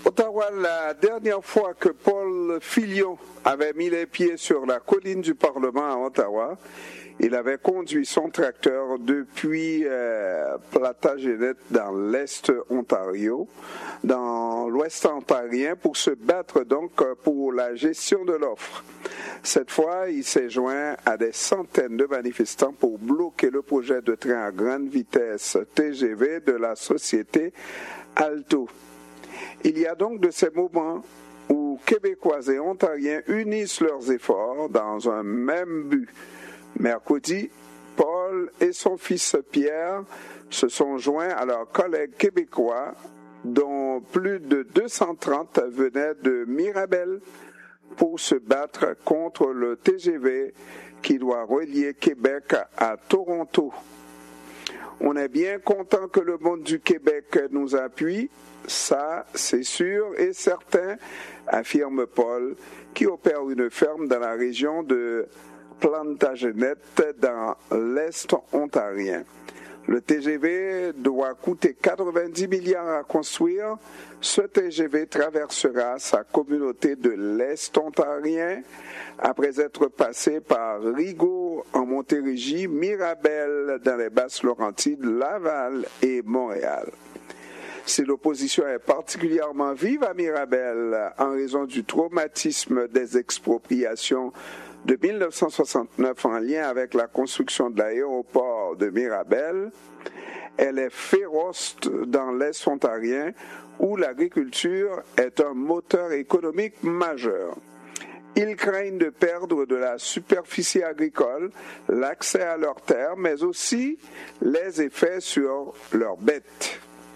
Ottawa, la dernière fois que Paul Filion avait mis les pieds sur la colline du Parlement à Ottawa, il avait conduit son tracteur depuis Plantagenet dans l'Est Ontario, dans l'Ouest ontarien, pour se battre donc pour la gestion de l'offre. Cette fois, il s'est joint à des centaines de manifestants pour bloquer le projet de train à grande vitesse TGV de la société Alto. Il y a donc de ces moments où Québécois et Ontariens unissent leurs efforts dans un même but. Mercredi, Paul et son fils Pierre se sont joints à leurs collègues québécois, dont plus de 230 venaient de Mirabel, pour se battre contre le TGV qui doit relier Québec à Toronto. On est bien content que le monde du Québec nous appuie, ça c'est sûr et certain, affirme Paul, qui opère une ferme dans la région de Plantagenet dans l'Est ontarien. Le TGV doit coûter 90 milliards à construire. Ce TGV traversera sa communauté de l'Est ontarien après être passé par Rigaud en Montérégie, Mirabel dans les Basses-Laurentides, Laval et Montréal. Si l'opposition est particulièrement vive à Mirabel en raison du traumatisme des expropriations de 1969 en lien avec la construction de l'aéroport de Mirabel, elle est féroce dans l'Est ontarien où l'agriculture est un moteur économique majeur. Ils craignent de perdre de la superficie agricole, l'accès à leurs terres, mais aussi les effets sur leurs bêtes.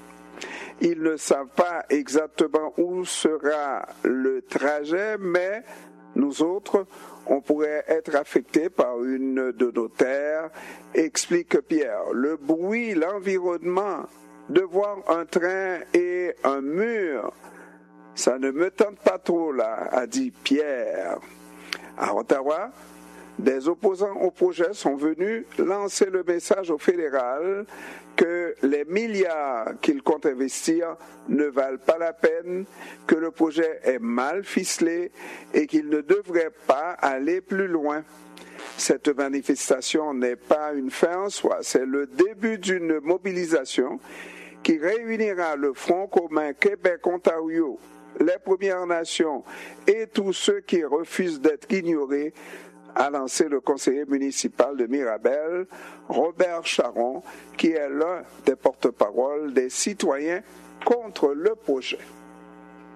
Ils ne savent pas exactement où sera le trajet, mais nous autres, on pourrait être affectés par une de nos terres, explique Pierre. Le bruit, l'environnement, de voir un train et un mur, ça ne me tente pas trop là, a dit Pierre. À Ottawa, des opposants au projet sont venus lancer le message au fédéral que les milliards qu'ils comptent investir ne valent pas la peine, que le projet est mal ficelé et qu'il ne devrait pas aller plus loin. Cette manifestation n'est pas une fin en soi, c'est le début d'une mobilisation qui réunira le Front commun Québec-Ontario, les Premières Nations et tous ceux qui refusent d'être ignorés, a lancé le conseiller municipal de Mirabel, Robert Charon, qui est l'un des porte-parole des citoyens contre le projet.